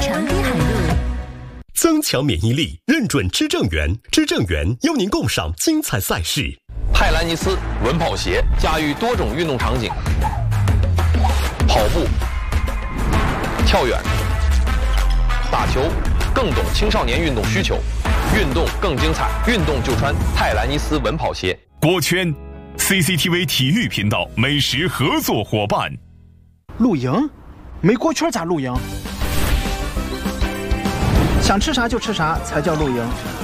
长滨海路。 增强免疫力，认准知正源，知正源邀您共赏精彩赛事。 泰兰尼斯稳跑鞋驾驭多种运动场景，跑步、跳远、打球，更懂青少年运动需求，运动更精彩，运动就穿泰兰尼斯稳跑鞋。 锅圈 CCTV 体育频道美食合作伙伴。 露营？没锅圈咋露营？想吃啥就吃啥才叫露营。